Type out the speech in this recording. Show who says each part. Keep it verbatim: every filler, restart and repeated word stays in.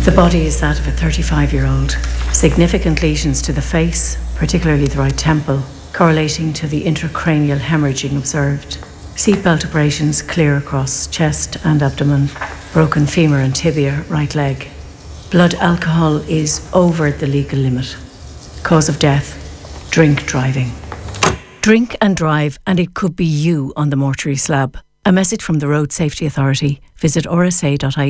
Speaker 1: The body is that of a thirty-five-year-old. Significant lesions to the face, particularly the right temple, correlating to the intracranial hemorrhaging observed. Seatbelt abrasions clear across chest and abdomen. Broken femur and tibia, right leg. Blood alcohol is over the legal limit. Cause of death, drink driving. Drink and drive, and it could be you on the mortuary slab. A message from the Road Safety Authority. Visit r s a dot i e